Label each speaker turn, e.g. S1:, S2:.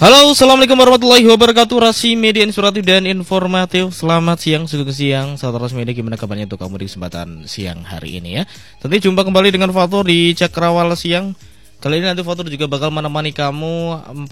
S1: Halo, assalamualaikum warahmatullahi wabarakatuh. Rasi media inspiratif dan informatif. Selamat siang, sugeng siang. Sahabat Rasi Media, gimana kabarnya untuk kamu di kesempatan siang hari ini ya? Tentu jumpa kembali dengan Fatur di Cakrawala siang. Kali ini nanti Fatur juga bakal menemani kamu